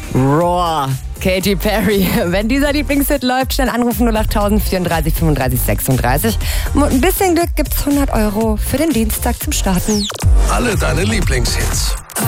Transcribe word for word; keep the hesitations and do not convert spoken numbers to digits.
Roar. Katy Perry. Wenn dieser Lieblingshit läuft, schnell anrufen null acht vierunddreißig fünfunddreißig sechsunddreißig. Mit ein bisschen Glück gibt's hundert Euro für den Dienstag zum Starten. Alle deine Lieblingshits.